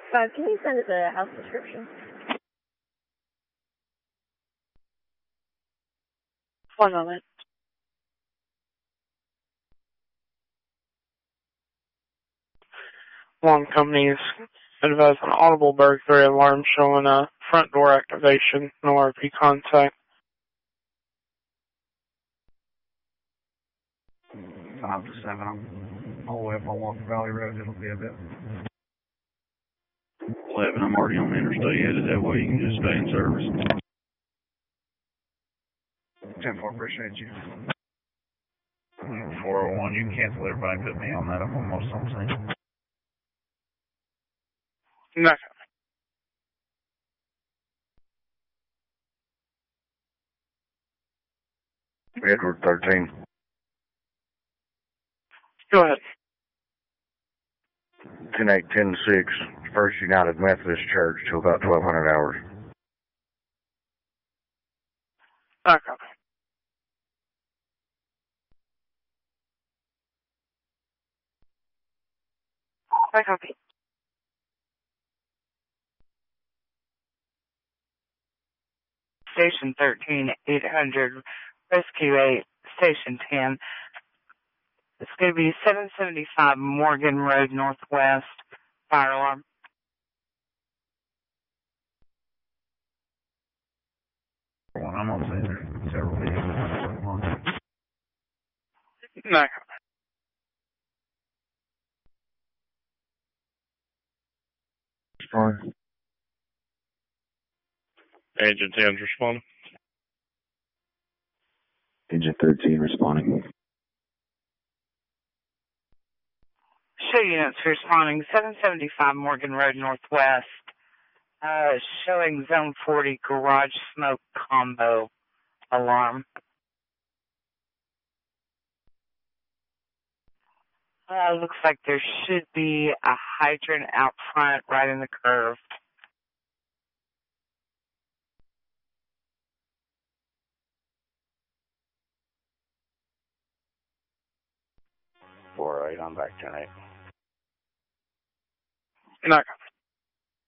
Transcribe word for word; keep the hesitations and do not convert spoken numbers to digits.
five, can you send us a house description? One moment. Alarm companies advise an audible burglary alarm showing a front door activation, no R P contact. Five to seven, I'm all the way up on Walker Valley Road, it'll be a bit. Eleven, I'm already on the interstate headed that way, you can just stay in service. ten four, appreciate you. four oh one, you can cancel everybody and put me on that, I'm almost on scene. No. Edward thirteen. Go ahead. ten eight ten six, First United Methodist Church till about twelve hundred hours. I copy. I copy. Station thirteen, eight hundred, Rescue eight, Station ten. It's going to be seven seventy-five Morgan Road Northwest, fire alarm. I'm on scene there, several vehicles. No. Fine. Agent ten's responding. Agent thirteen responding. Show units responding, seven seventy-five Morgan Road Northwest, uh, showing Zone forty garage smoke combo alarm. Uh, looks like there should be a hydrant out front right in the curve. four eight, I'm back ten eight. No.